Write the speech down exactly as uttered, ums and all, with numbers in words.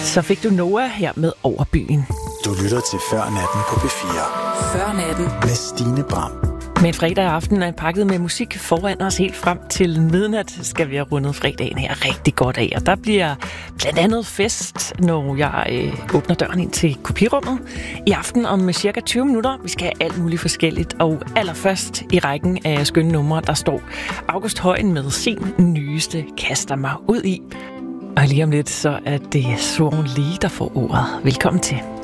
Så fik du Noah her med Overbyen. Du lytter til Før Natten på P fire. Før Natten med Stine Bram. Men fredag aften er pakket med musik foran os helt frem til midnat. Skal vi have rundet fredagen her rigtig godt af. Og der bliver blandt andet fest, når jeg øh, åbner døren ind til kopirummet. I aften om cirka tyve minutter. Vi skal have alt muligt forskelligt. Og allerførst i rækken af skønne numre, der står August Højen med sin nyeste Kaster mig ud i. Og lige om lidt, så er det Swan Lee, der får ordet. Velkommen til.